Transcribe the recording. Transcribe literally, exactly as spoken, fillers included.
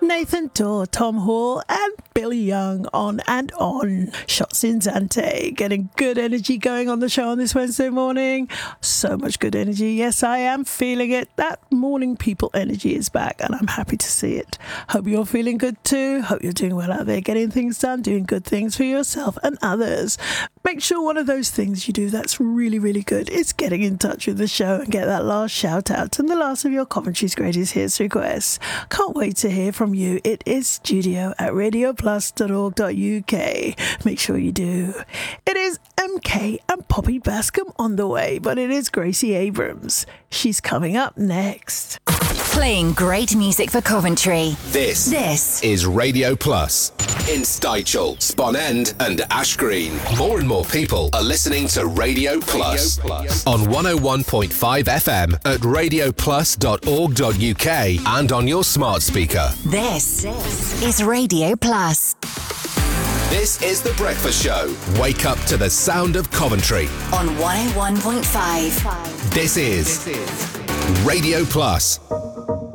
Nathan Dorr, Tom Hall and Billy Young on and on. Shots in Zante, getting good energy going on the show on this Wednesday morning. So much good energy. Yes, I am feeling it. That morning people energy is back and I'm happy to see it. Hope you're feeling good too. Hope you're doing well out there, getting things done, doing good things for yourself and others. Make sure one of those things you do that's really, really good is getting in touch with the show and get that last shout out and the last of your Coventry's greatest hits requests. Can't wait to hear from you. It is studio at radio plus dot org dot U K. Make sure you do. It is M K and Poppy Bascom on the way, but it is Gracie Abrams. She's coming up next. Playing great music for Coventry. This, this is Radio Plus. In Stychel, Spon End and Ash Green. More and more people are listening to Radio Plus, Radio Plus. On one oh one point five F M at radio plus dot org dot U K and on your smart speaker. This, this is Radio Plus. This is The Breakfast Show. Wake up to the sound of Coventry. On one oh one point five. This is, this is Radio Plus.